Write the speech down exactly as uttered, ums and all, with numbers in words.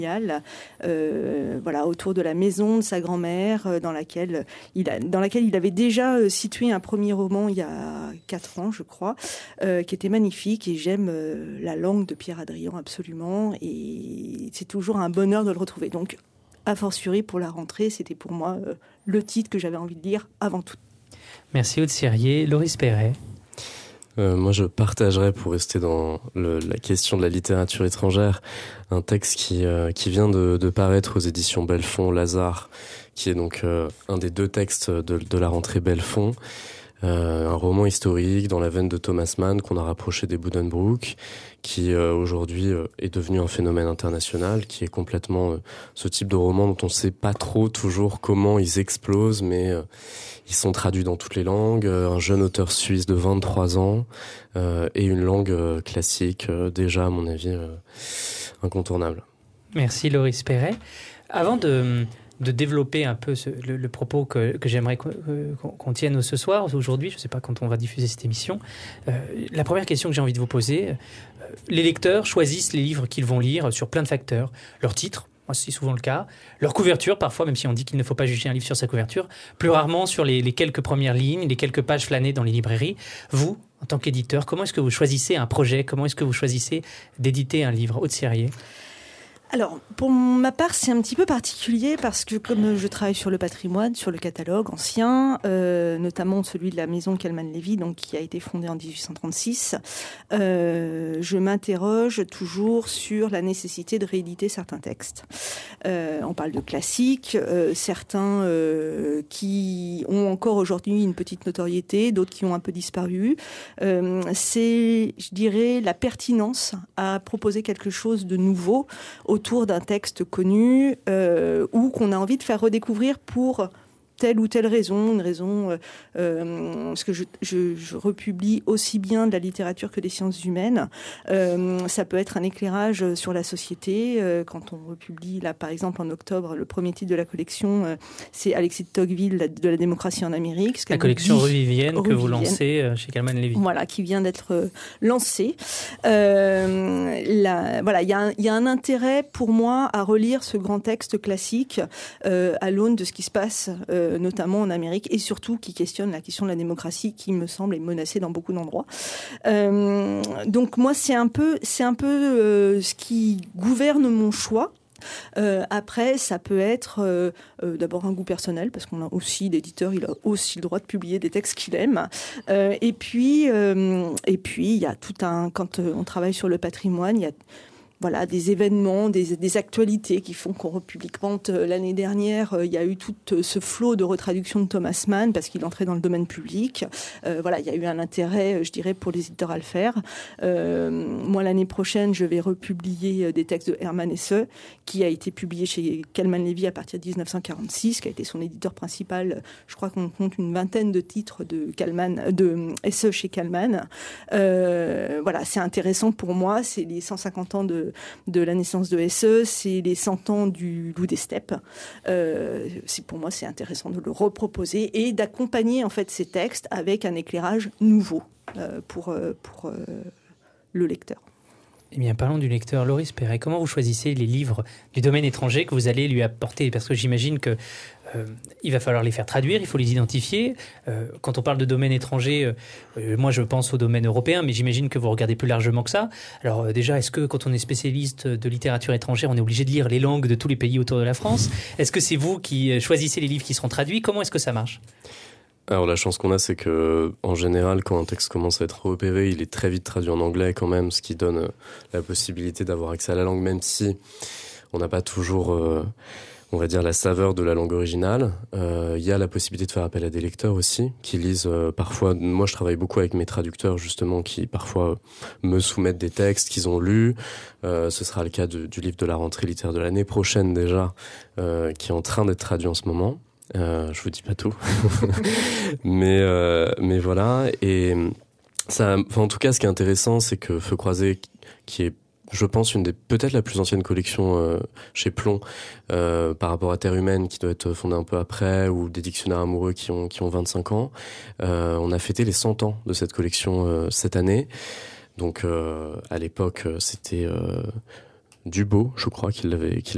Euh, voilà, autour de la maison de sa grand-mère, euh, dans laquelle il a, dans laquelle il avait déjà euh, situé un premier roman il y a quatre ans, je crois, euh, qui était magnifique. Et j'aime euh, la langue de Pierre Hadrian absolument, et c'est toujours un bonheur de le retrouver. Donc, a fortiori pour la rentrée, c'était pour moi euh, le titre que j'avais envie de lire avant tout. Merci Aude Sirier. Loris Perret. Euh, moi, je partagerais, pour rester dans le, la question de la littérature étrangère, un texte qui euh, qui vient de, de paraître aux éditions Belfond, Lazare, qui est donc euh, un des deux textes de, de la rentrée Belfond, euh, un roman historique dans la veine de Thomas Mann qu'on a rapproché des Buddenbrook, qui euh, aujourd'hui euh, est devenu un phénomène international, qui est complètement euh, ce type de roman dont on ne sait pas trop toujours comment ils explosent, mais euh, ils sont traduits dans toutes les langues. Euh, un jeune auteur suisse de vingt-trois ans euh, et une langue euh, classique, euh, déjà à mon avis euh, incontournable. Merci Loris Perret. Avant de de développer un peu ce, le, le propos que, que j'aimerais qu'on, qu'on tienne ce soir, aujourd'hui, je ne sais pas quand on va diffuser cette émission. Euh, la première question que j'ai envie de vous poser, euh, les lecteurs choisissent les livres qu'ils vont lire sur plein de facteurs. Leur titre, moi c'est souvent le cas, leur couverture, parfois, même si on dit qu'il ne faut pas juger un livre sur sa couverture, plus rarement sur les, les quelques premières lignes, les quelques pages flânées dans les librairies. Vous, en tant qu'éditeur, comment est-ce que vous choisissez un projet? Comment est-ce que vous choisissez d'éditer un livre? Aude Sirier. Alors, pour ma part, c'est un petit peu particulier parce que comme je travaille sur le patrimoine, sur le catalogue ancien, euh, notamment celui de la maison Calman-Lévy, donc qui a été fondée en dix-huit cent trente-six, euh, je m'interroge toujours sur la nécessité de rééditer certains textes. Euh, on parle de classiques, euh, certains euh, qui ont encore aujourd'hui une petite notoriété, d'autres qui ont un peu disparu. Euh, c'est, je dirais, la pertinence à proposer quelque chose de nouveau autour d'un texte connu euh, ou qu'on a envie de faire redécouvrir pour telle ou telle raison, une raison, euh, euh, parce que je, je, je republie aussi bien de la littérature que des sciences humaines. Euh, ça peut être un éclairage sur la société. Euh, quand on republie, là, par exemple, en octobre, le premier titre de la collection, euh, c'est Alexis de Tocqueville, la, de la démocratie en Amérique. La collection Rue Vivienne Rue que vous Vivienne. lancez chez Calman-Lévy. Voilà, qui vient d'être euh, lancée. Euh, la, voilà, il y a un, il y a un intérêt pour moi à relire ce grand texte classique euh, à l'aune de ce qui se passe euh, notamment en Amérique, et surtout qui questionne la question de la démocratie qui me semble est menacée dans beaucoup d'endroits. Euh, donc moi, c'est un peu, c'est un peu euh, ce qui gouverne mon choix. Euh, après, ça peut être euh, euh, d'abord un goût personnel, parce qu'on a aussi, l'éditeur, il a aussi le droit de publier des textes qu'il aime. Euh, et puis, euh, et puis, il y a tout un, quand on travaille sur le patrimoine, il y a voilà, des événements, des, des actualités qui font qu'on republie. Quand euh, l'année dernière, euh, il y a eu tout euh, ce flot de retraduction de Thomas Mann parce qu'il entrait dans le domaine public. Euh, voilà, il y a eu un intérêt, euh, je dirais, pour les éditeurs à le faire. Euh, moi, l'année prochaine, je vais republier euh, des textes de Hermann Hesse, qui a été publié chez Calman-Lévy à partir de dix-neuf cent quarante-six, qui a été son éditeur principal. Je crois qu'on compte une vingtaine de titres de Calman, de Hesse chez Calman. Euh, voilà, c'est intéressant pour moi. C'est les cent cinquante ans de de la naissance de Hesse, c'est les cent ans du Loup des Steppes. Euh, c'est, pour moi, c'est intéressant de le reproposer et d'accompagner en fait ces textes avec un éclairage nouveau euh, pour, euh, pour euh, le lecteur. Eh bien, parlons du lecteur. Loris Perret, comment vous choisissez les livres du domaine étranger que vous allez lui apporter? Parce que j'imagine que euh, il va falloir les faire traduire, il faut les identifier. Euh, quand on parle de domaine étranger, euh, moi je pense au domaine européen, mais j'imagine que vous regardez plus largement que ça. Alors euh, déjà, est-ce que quand on est spécialiste de littérature étrangère, on est obligé de lire les langues de tous les pays autour de la France? Est-ce que c'est vous qui choisissez les livres qui seront traduits? Comment est-ce que ça marche? Alors la chance qu'on a, c'est que en général, quand un texte commence à être repéré, il est très vite traduit en anglais quand même, ce qui donne la possibilité d'avoir accès à la langue, même si on n'a pas toujours, euh, on va dire, la saveur de la langue originale. Euh, il y a la possibilité de faire appel à des lecteurs aussi, qui lisent euh, parfois. Moi, je travaille beaucoup avec mes traducteurs justement, qui parfois me soumettent des textes qu'ils ont lus. Euh, ce sera le cas de, du livre de la rentrée littéraire de l'année prochaine déjà, euh, qui est en train d'être traduit en ce moment. Euh, je vous dis pas tout, mais euh, mais voilà. Et ça, enfin, en tout cas, ce qui est intéressant, c'est que Feu croisé, qui est, je pense, une des peut-être la plus ancienne collection euh, chez Plon euh, par rapport à Terre humaine, qui doit être fondée un peu après, ou des dictionnaires amoureux qui ont qui ont vingt-cinq ans. Euh, on a fêté les cent ans de cette collection euh, cette année. Donc euh, à l'époque, c'était euh, Dubo, je crois, qu'il l'avait qu'il